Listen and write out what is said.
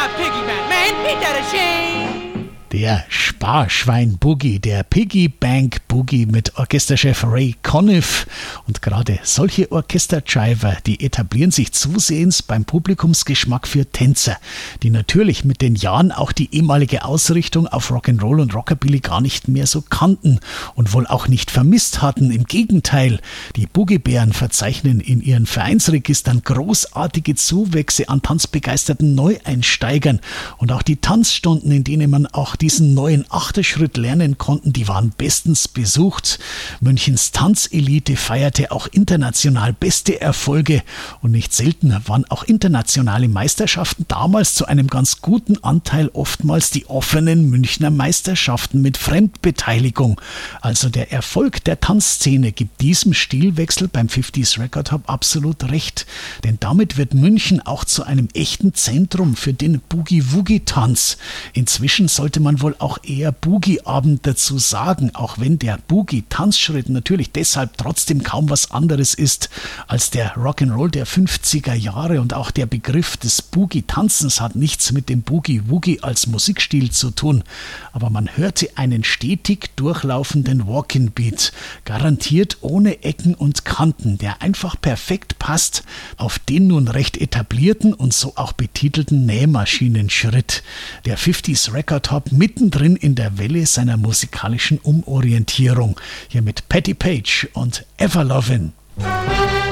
that Piggy Bank, man, ain't that a shame? Der Sparschwein-Boogie, der Piggy Bank Boogie mit Orchesterchef Ray Conniff. Und gerade solche Orchesterjiver, die etablieren sich zusehends beim Publikumsgeschmack für Tänzer, die natürlich mit den Jahren auch die ehemalige Ausrichtung auf Rock'n'Roll und Rockabilly gar nicht mehr so kannten und wohl auch nicht vermisst hatten. Im Gegenteil, die Boogiebären verzeichnen in ihren Vereinsregistern großartige Zuwächse an tanzbegeisterten Neueinsteigern. Und auch die Tanzstunden, in denen man auch diesen neuen Achterschritt lernen konnten, die waren bestens besucht. Münchens Tanzelite feierte auch international beste Erfolge und nicht selten waren auch internationale Meisterschaften damals zu einem ganz guten Anteil oftmals die offenen Münchner Meisterschaften mit Fremdbeteiligung. Also der Erfolg der Tanzszene gibt diesem Stilwechsel beim 50s Record Hub absolut recht, denn damit wird München auch zu einem echten Zentrum für den Boogie-Woogie-Tanz. Inzwischen sollte man wohl auch eher Boogie-Abend dazu sagen, auch wenn der Boogie-Tanzschritt natürlich deshalb trotzdem kaum was anderes ist als der Rock'n'Roll der 50er Jahre und auch der Begriff des Boogie-Tanzens hat nichts mit dem Boogie-Woogie als Musikstil zu tun, aber man hörte einen stetig durchlaufenden Walk-in-Beat, garantiert ohne Ecken und Kanten, der einfach perfekt passt auf den nun recht etablierten und so auch betitelten Nähmaschinenschritt. Der 50s Record Hub mittendrin in der Welle seiner musikalischen Umorientierung. Hier mit Patti Page und Everlovin'.